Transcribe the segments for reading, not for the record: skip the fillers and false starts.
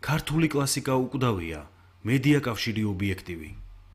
ქართული კლასიკა უკვდავია, მედია კავშირი ობიექტივი.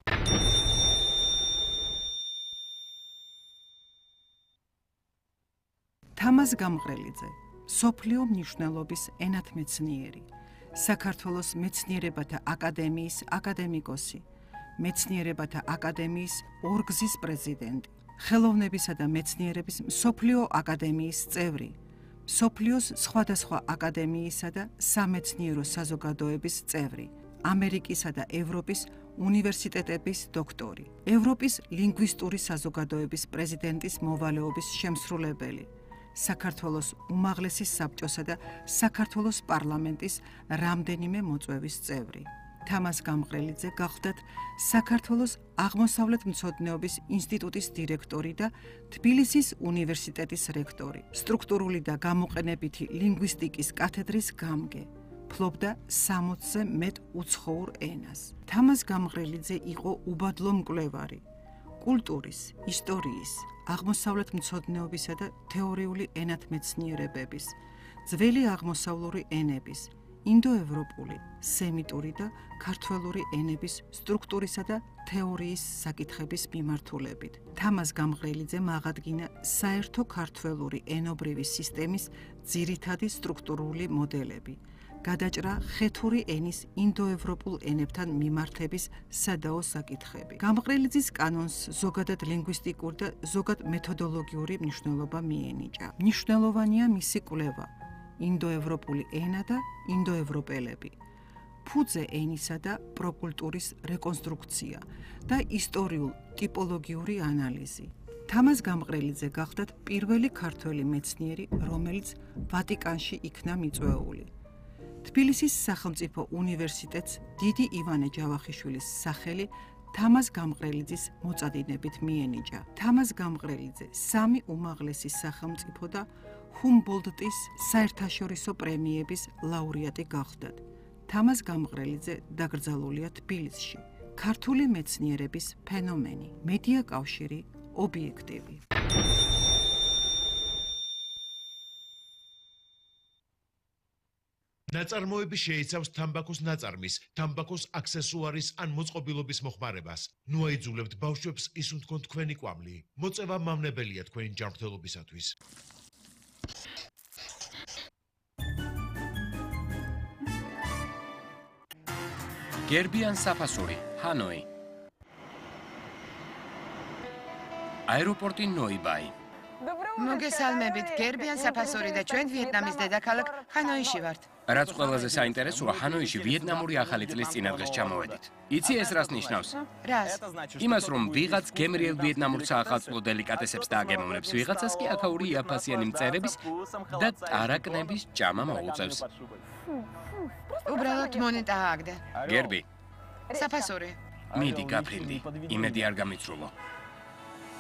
თამაზ გამღრელიძე, მსოფლიო მნიშვნელობის ენათმეცნიერი, საქართველოს მეცნიერებათა აკადემიის აკადემიკოსი, მეცნიერებათა აკადემიის ორგზის პრეზიდენტი, ხელოვნებისა და მეცნიერების მსოფლიო აკადემიის წევრი, მსოფლიოს სხვადასხვა აკადემიისა და სამეცნიერო საზოგადოების წევრი, ამერიკისა და ევროპის უნივერსიტეტების დოქტორი, ევროპის ლინგვისტური საზოგადოების პრეზიდენტის მოვალეობის შემსრულებელი, საქართველოს უმაღლესი საბჭოსა და საქართველოს პარლამენტის რამდენიმე მოწვევის წევრი. თამაზ გამღრელიძე გახლდათ საქართველოს აღმოსავლეთმცოდნეობის ინსტიტუტის დირექტორი და თბილისის უნივერსიტეტის რექტორი, სტრუქტურული და გამოყენებითი ლინგვისტიკის კათედრის გამგე. ფლობდა 60-ზე მეტ უცხოურ ენას. თამაზ გამღრელიძე იყო უბადლო მკვლევარი, კულტურის, ისტორიის, აღმოსავლეთმცოდნეობისა და თეორიული ენათმეცნიერებების, ძველი აღმოსავლური ენების, ინდოევროპული, სემიტური და ქართველური ენების სტრუქტურისა და თეორიის საკითხების მიმართულებით. თამაზ გამღრელიძემ აღადგინა საერთო ქართველური ენობრივი სისტემის ძირითადი სტრუქტურული მოდელები. გადაჭრა ხეთური ენის ინდოევროპულ ენებთან მიმართების სადაო საკითხები. გამღრელიძის კანონს ზოგადად ლინგვისტიკური და ზოგად მეთოდოლოგიური მნიშვნელობა მიენიჭა. მნიშვნელოვანია მისი კვლევა, ინდოევროპული ენა და ინდოევროპელები, ფუძე ენისა და პროკულტურის რეკონსტრუქცია და ისტორიულ-ტიპოლოგიური ანალიზი. თამაზ გამღრელიძე გახლდათ პირველი ქართველი მეცნიერი, რომელიც ვატიკანში იქნა მიწვეული. თბილისის სახელმწიფო უნივერსიტეტს დიდი ივანე ჯავახიშვილის სახელი თამაზ გამღრელიძის მოწადინებით მიენიჭა. თამაზ გამღრელიძე 3 უმაღლესი სახელმწიფო და ჰუმბოლდტის საერთაშორისო პრემიების ლაურეატი გახლდათ. თამაზ გამღრელიძე დაკრძალულია თბილისში. ქართული მეცნიერების ფენომენი, მედია კავშირი, ობიექტივი. ნაწარმოები შეიცავს თამბაქოს ნაწარმის, თამბაქოს აქსესუარის ან მოწყობილობის მოხმარებას. ნუ აიძულებთ ბავშვებს ისუნ თქვენ თქვენი კვამლი. მოწევა მავნებელია თქვენი ჯანმრთელობისათვის. გერბიან საფასური, ჰანოი. აეროპორტი ნოიბაი. მოგესალმებით, გერბიან საფასური და ჩვენ ვიეტნამის დედაქალაქ ჰანოიში ვართ. რაც ყველაზე საინტერესოა, ჰანოიში ვიეტნამური ახალი წლის წინადღეს ჩამოვედით. იცი ეს რას ნიშნავს? რას? იმას, რომ ვიღაც გემრიელ ვიეტნამურ საახალწლო დელიკატესებს დააგემოვნებს, ვიღაცას კი აქაური იაფასიანი მწერების და ტარაკნების ჭამა მოუწევს. უბრალოდ მონეტა ააგდა. გერბი, საფასური. მიდი გაფრინდი, იმედი არ გამიცრულო.